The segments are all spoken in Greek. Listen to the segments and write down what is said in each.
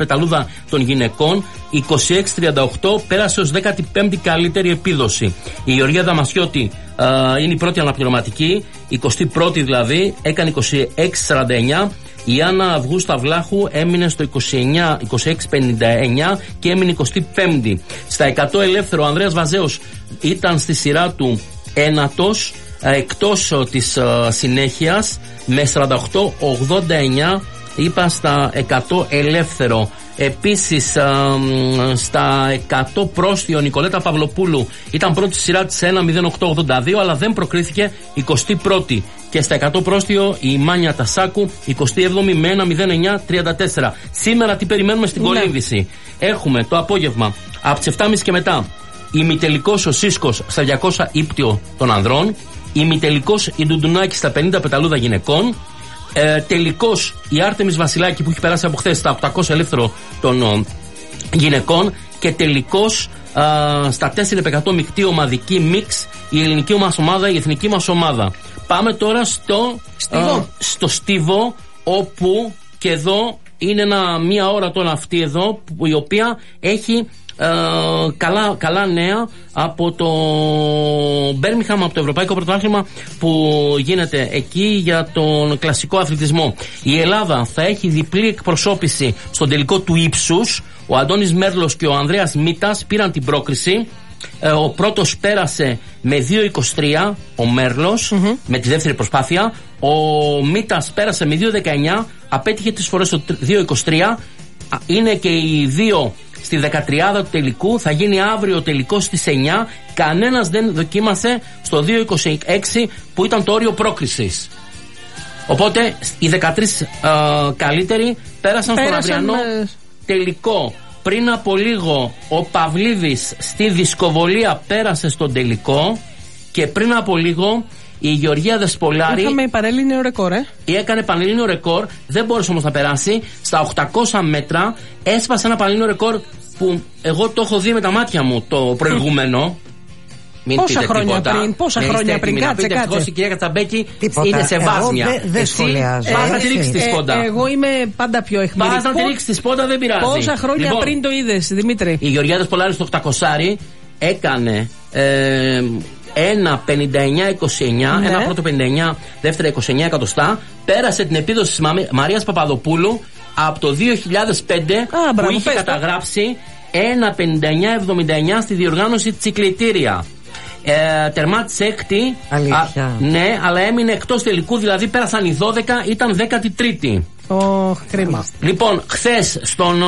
πεταλούδα των γυναικών, 26-38, πέρασε ως 15η καλύτερη επίδοση. Η Γεωργία Δαμασιώτη είναι η πρώτη αναπληρωματική, 21η δηλαδή, έκανε 26-49. Η Άννα Αυγούστα Βλάχου έμεινε στο 26-59 και έμεινε 25η. Στα 100 ελεύθερο, ο Ανδρέας Βαζέος ήταν στη σειρά του ένατος, εκτός της συνέχειας, με 48-89, είπα στα 100 ελεύθερο. Επίσης στα 100 πρόστιο, η Νικολέτα Παυλοπούλου ήταν πρώτη στη σειρά της 1-08-82, αλλά δεν προκρίθηκε, 21η. Και στα 100 πρόστιο η Μάνια Τασάκου 27η με 1-09-34. Σήμερα τι περιμένουμε στην κολύμβηση? Έχουμε το απόγευμα από τις 7.30 και μετά ημιτελικός ο Σίσκος στα 200 ύπτιο των ανδρών, ημιτελικός η Ντουντουνάκη στα 50 πεταλούδα γυναικών, τελικός η Άρτεμις Βασιλάκη που έχει περάσει από χθες στα 800 ελεύθερο των γυναικών, και τελικός στα 4x100 μεικτή ομαδική μίξ η ελληνική μας ομάδα, η εθνική μας ομάδα. Πάμε τώρα στο Στίβο, όπου και εδώ είναι μία ώρα τώρα αυτή εδώ, η οποία έχει καλά νέα από το Μπέρμιχαμ, από το Ευρωπαϊκό Πρωτάθλημα που γίνεται εκεί για τον κλασικό αθλητισμό. Η Ελλάδα θα έχει διπλή εκπροσώπηση στον τελικό του ύψους. Ο Αντώνης Μέρλος και ο Ανδρέας Μίτας πήραν την πρόκριση. Ο πρώτος πέρασε με 2.23, ο Μέρλος, με τη δεύτερη προσπάθεια. Ο Μίτας πέρασε με 2.19, απέτυχε τις φορές το 2.23. Είναι και οι δύο στη 13η του τελικού. Θα γίνει αύριο ο τελικός στις 9. Κανένας δεν δοκίμασε στο 2.26 που ήταν το όριο πρόκρισης. Οπότε οι 13 καλύτεροι πέρασαν στον αυριανό τελικό. Πριν από λίγο ο Παυλίδης στη δισκοβολία πέρασε στον τελικό, και πριν από λίγο η Γεωργία Δεσπολάρη είχαμε πανελλήνιο ρεκόρ, έκανε πανελλήνιο ρεκόρ, δεν μπόρεσε όμως να περάσει. Στα 800 μέτρα έσπασε ένα πανελλήνιο ρεκόρ που εγώ το έχω δει με τα μάτια μου το προηγούμενο. Πόσα χρόνια πριν, κάτσε. Ευτυχώς η κυρία Κατσαμπέκη είναι σε βάσμια. Δεν σχολιάζω. Πας να τη ρίξεις τη σπόντα. Εγώ είμαι πάντα πιο αιχμηρή. Πας να τη ρίξεις τη σπόντα, δεν πειράζει. Πόσα χρόνια πριν το είδες, Δημήτρη? Η Γεωργία Δεσπολάρη στο 800 έκανε 1.59.29, ένα πρώτο 59, δεύτερα 29 εκατοστά. Πέρασε την επίδοση της Μαρίας Παπαδοπούλου από το 2005 που είχε καταγράψει 1.59.79 στη διοργάνωση Τσικλιτήρια. Τερμάτισε έκτη. Αλήθεια. Ναι, αλλά έμεινε εκτός τελικού, δηλαδή πέρασαν οι 12, ήταν 13η. Κρίμα. Λοιπόν, χθες στον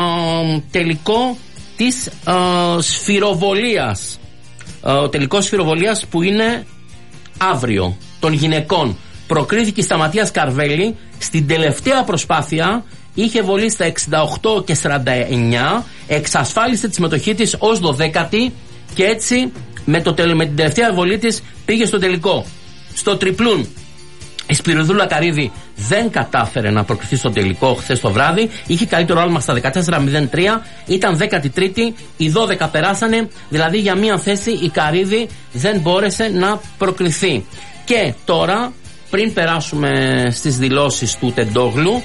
τελικό της σφυροβολίας, ο τελικός σφυροβολίας που είναι αύριο, των γυναικών, προκρίθηκε η Σταματίας Καρβέλη. Στην τελευταία προσπάθεια είχε βολή στα 68 και 49, εξασφάλισε τη συμμετοχή της ως 12η και έτσι με την τελευταία βολή της πήγε στο τελικό. Στο τριπλούν η Σπυριδούλα Καρύδη δεν κατάφερε να προκριθεί στο τελικό χθες το βράδυ. Είχε καλύτερο άλμα στα 14.03, ήταν 13η, οι 12 περάσανε, δηλαδή για μία θέση η Καρύδη δεν μπόρεσε να προκριθεί. Και τώρα, πριν περάσουμε στις δηλώσεις του Τεντόγλου,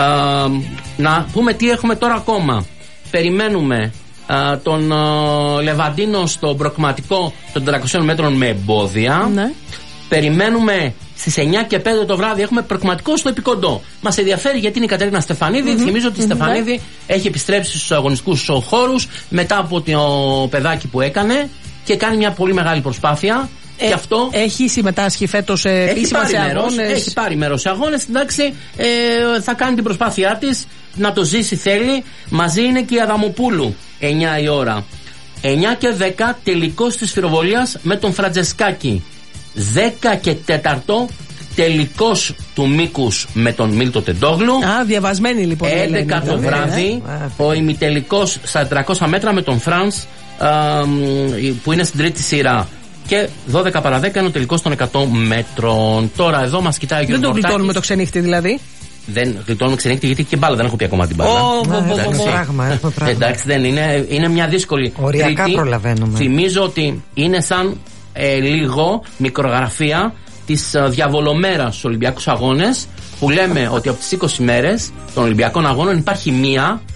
να πούμε τι έχουμε τώρα ακόμα. Περιμένουμε τον Λεβαντίνο στο προκριματικό των 400 μέτρων με εμπόδια. Ναι. Περιμένουμε στις 9 και 5 το βράδυ, έχουμε προκριματικό στο επικοντό. Μας ενδιαφέρει γιατί είναι η Κατερίνα Στεφανίδη. Θυμίζω ότι η Στεφανίδη έχει επιστρέψει στους αγωνιστικούς χώρους μετά από το παιδάκι που έκανε και κάνει μια πολύ μεγάλη προσπάθεια. Και αυτό έχει συμμετάσχει φέτος επίσημα σε αγώνες. Έχει πάρει μέρος σε αγώνες. Εντάξει, θα κάνει την προσπάθειά της, να το ζήσει θέλει. Μαζί είναι και η Αδαμοπούλου 9 η ώρα. 9 και 10 τελικός της σφυροβολίας με τον Φραντζεσκάκη. 10 και 4 τελικός του μήκους με τον Μίλτο Τεντόγλου. Διαβασμένη λοιπόν. 11 το βράδυ ο ημιτελικός στα 400 μέτρα με τον Φρανς που είναι στην τρίτη σειρά. Και 12 παρα 10 είναι ο τελικός των 100 μέτρων. Τώρα εδώ μας κοιτάει ο κ. Δεν τον γλιτώνουμε το ξενύχτη δηλαδή. Δεν γλιτώνουμε ξενύχτη γιατί και μπάλα δεν έχω πει ακόμα την μπάλα. Εντάξει, δεν είναι. Είναι μια δύσκολη. Οριακά προλαβαίνουμε. Θυμίζω ότι είναι σαν λίγο μικρογραφία της διαβολομέρας στους Ολυμπιακούς Αγώνες, που λέμε ότι από τις 20 μέρες των Ολυμπιακών Αγώνων υπάρχει μία